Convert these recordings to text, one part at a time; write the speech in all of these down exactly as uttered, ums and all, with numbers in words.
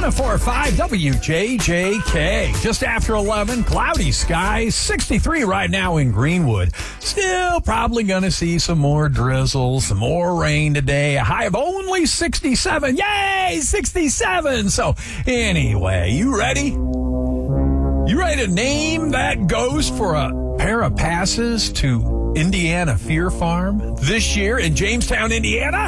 oh four point five W J J K. Just after eleven, cloudy skies, sixty-three right now in Greenwood. Still probably going to see some more drizzle, some more rain today. A high of only sixty-seven. Yay, sixty-seven. So anyway, you ready? You ready to name that ghost for a pair of passes to Indiana Fear Farm this year in Jamestown, Indiana?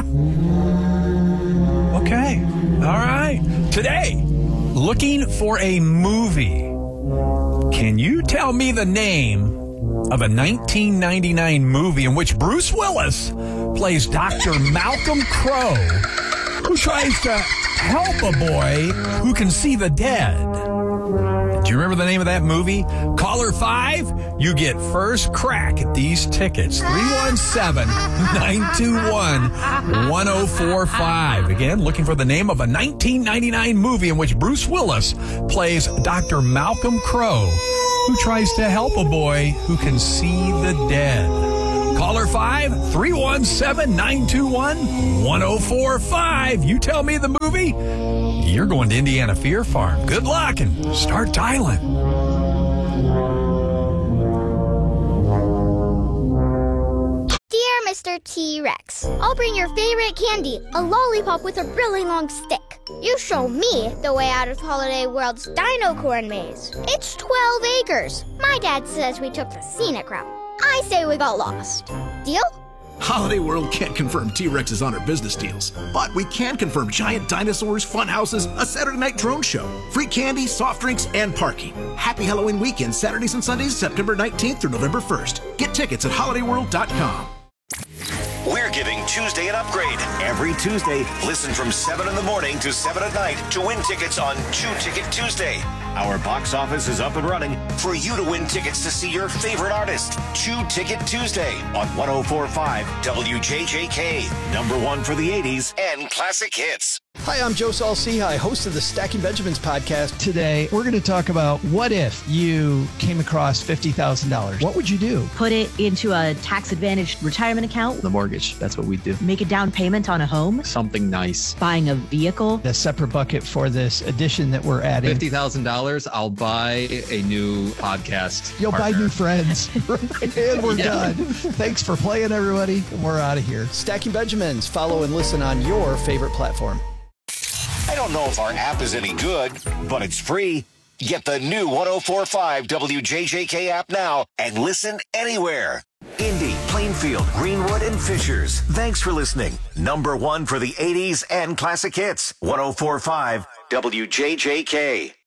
Okay. All right. Today, looking for a movie. Can you tell me the name of a nineteen ninety-nine movie in which Bruce Willis plays Doctor Malcolm Crowe, who tries to help a boy who can see the dead? Do you remember the name of that movie? Caller five, you get first crack at these tickets. three one seven, nine two one, one oh four five. Again, looking for the name of a nineteen ninety-nine movie in which Bruce Willis plays Doctor Malcolm Crowe, who tries to help a boy who can see the dead. Caller five, three one seven, nine two one, one oh four five. You tell me the movie. You're going to Indiana Fear Farm. Good luck and start dialing. Dear Mister T-Rex, I'll bring your favorite candy, a lollipop with a really long stick. You show me the way out of Holiday World's Dino Corn Maze. It's twelve acres. My dad says we took the scenic route. I say we got lost. Deal? Holiday World can't confirm T-Rex's on our business deals, but we can confirm giant dinosaurs, fun houses, a Saturday night drone show, free candy, soft drinks, and parking. Happy Halloween weekend, Saturdays and Sundays, September nineteenth through November first. Get tickets at holiday world dot com. We're giving Tuesday an upgrade. Every Tuesday, listen from seven in the morning to seven at night to win tickets on Two Ticket Tuesday. Our box office is up and running for you to win tickets to see your favorite artist. Two Ticket Tuesday on one oh four point five W J J K. Number one for the eighties and classic hits. Hi, I'm Joe Saul-Sehy, host of the Stacking Benjamins podcast. Today, we're going to talk about what if you came across fifty thousand dollars. What would you do? Put it into a tax-advantaged retirement account. The mortgage, that's what we do. Make a down payment on a home. Something nice. Buying a vehicle. A separate bucket for this addition that we're adding. fifty thousand dollars, I'll buy a new podcast You'll partner. buy new friends. And we're Yeah. done. Thanks for playing, everybody. We're out of here. Stacking Benjamins. Follow and listen on your favorite platform. I don't know if our app is any good, but it's free. Get the new one oh four point five W J J K app now and listen anywhere. Indy, Plainfield, Greenwood, and Fishers. Thanks for listening. Number one for the eighties and classic hits. one oh four point five W J J K.